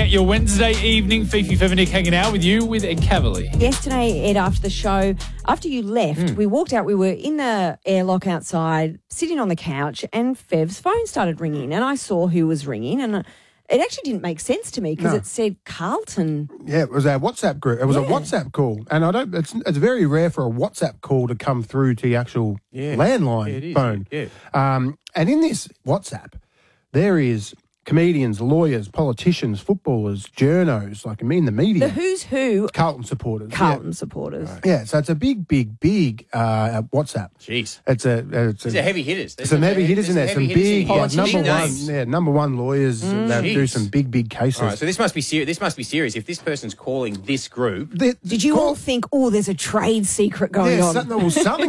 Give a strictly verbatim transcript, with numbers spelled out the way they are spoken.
out your Wednesday evening. Fifi Feminic hanging out with you with Ed Cavalier. Yesterday, Ed, after the show, after you left, Mm. we walked out. We were in the airlock outside, sitting on the couch, and Fev's phone started ringing. And I saw who was ringing, and it actually didn't make sense to me because No. it said Carlton. Yeah, it was our WhatsApp group. It was Yeah. a WhatsApp call, and I don't. It's, it's very rare for a WhatsApp call to come through to the actual Yeah. landline Yeah, it is. phone. Yeah. Um, and in this WhatsApp, there is comedians, lawyers, politicians, footballers, journos, like I mean the media, The who's who, Carlton supporters. yeah. Carlton supporters. Yeah, so it's a big, big, big uh, WhatsApp. Jeez. It's a it's These a, are heavy hitters. There's some heavy hitters in there. there's Some heavy hitters in big, here. yeah, Big number one, names. yeah, number one lawyers that do Jeez. some big, big cases. All right, so this must be serious. This must be serious. If this person's calling this group, The- Did you call- all think, oh, there's a trade secret going yeah, on? something, well, something